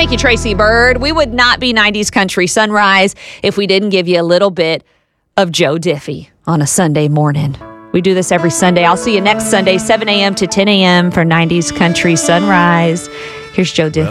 Thank you, Tracy Bird. We would not be 90s Country Sunrise if we didn't give you a little bit of Joe Diffie on a Sunday morning. We do this every Sunday. I'll see you next Sunday, 7 a.m. to 10 a.m. for 90s Country Sunrise. Here's Joe Diffie.